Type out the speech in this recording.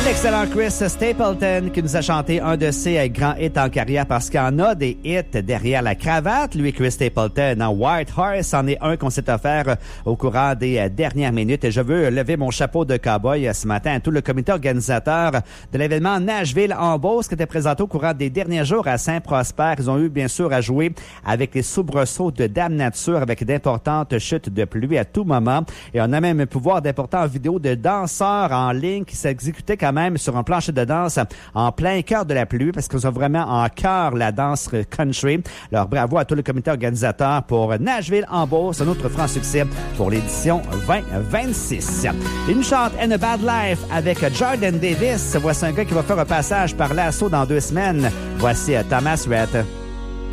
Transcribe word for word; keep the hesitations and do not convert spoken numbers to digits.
L'excellent Chris Stapleton qui nous a chanté un de ses grands hits en carrière parce qu'il en a des hits derrière la cravate. Lui, Chris Stapleton, en White Horse, en est un qu'on s'est offert au courant des dernières minutes. Et je veux lever mon chapeau de cowboy ce matin à tout le comité organisateur de l'événement Nashville en Beauce qui était présenté au courant des derniers jours à Saint-Prosper. Ils ont eu bien sûr à jouer avec les soubresauts de Dame Nature avec d'importantes chutes de pluie à tout moment. Et on a même pu voir d'importantes vidéos de danseurs en ligne qui s'exécutaient quand même sur un plancher de danse en plein cœur de la pluie parce qu'ils ont vraiment en cœur la danse country. Alors bravo à tout le comité organisateur pour Nashville en Beauce, un autre franc succès pour l'édition vingt vingt-six. Il nous chante And a Bad Life avec Jordan Davis. Voici un gars qui va faire un passage par l'assaut dans deux semaines. Voici Thomas Rhett.